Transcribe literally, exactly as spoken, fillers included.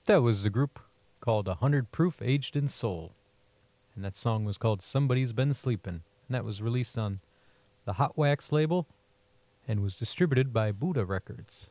That was a group called A Hundred Proof Aged in Soul. And that song was called Somebody's Been Sleepin'. And that was released on the Hot Wax label and was distributed by Buddha Records.